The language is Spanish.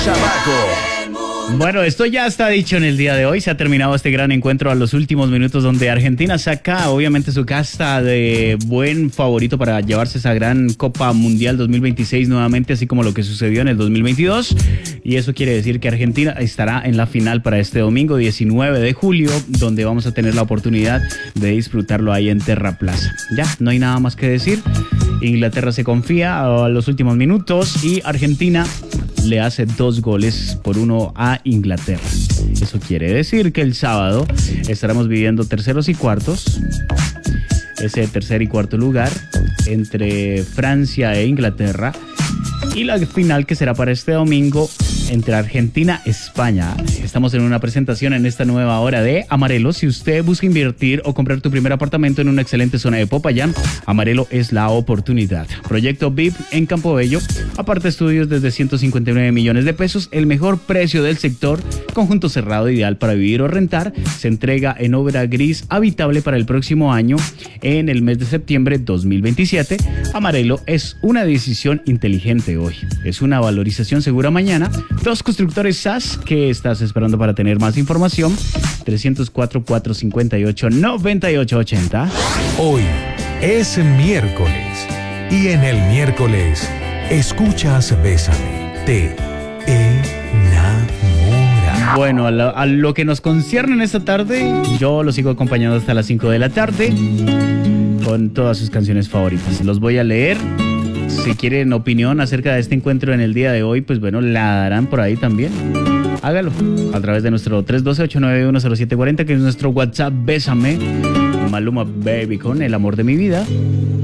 Bueno, esto ya está dicho en el día de hoy. Se ha terminado este gran encuentro a los últimos minutos donde Argentina saca obviamente su casta de buen favorito para llevarse esa gran Copa Mundial 2026 nuevamente, así como lo que sucedió en el 2022. Y eso quiere decir que Argentina estará en la final para este domingo 19 de julio, donde vamos a tener la oportunidad de disfrutarlo ahí en Terra Plaza. Ya, no hay nada más que decir. Inglaterra se confía a los últimos minutos y Argentina le hace 2-1 a Inglaterra. Eso quiere decir que el sábado estaremos viviendo terceros y cuartos. Ese tercer y cuarto lugar entre Francia e Inglaterra. Y la final que será para este domingo entre Argentina y España. Estamos en una presentación en esta nueva hora de Amarelo. Si usted busca invertir o comprar tu primer apartamento en una excelente zona de Popayán, Amarelo es la oportunidad. Proyecto VIP en Campo Bello. Aparte estudios desde 159 millones de pesos. El mejor precio del sector. Conjunto cerrado ideal para vivir o rentar. Se entrega en obra gris habitable para el próximo año en el mes de septiembre 2027. Amarelo es una decisión inteligente hoy. Es una valorización segura mañana. Dos constructores SAS. ¿Qué estás esperando para tener más información? 304-458-9880. Hoy es miércoles y en el miércoles escuchas Bésame, te enamora. Bueno, a lo que nos concierne en esta tarde, yo lo sigo acompañando hasta las 5 de la tarde con todas sus canciones favoritas. Los voy a leer. Si quieren opinión acerca de este encuentro en el día de hoy, pues bueno, la darán por ahí también. Hágalo a través de nuestro 312-891-0740, que es nuestro WhatsApp. Bésame, Maluma Baby con El Amor de Mi Vida.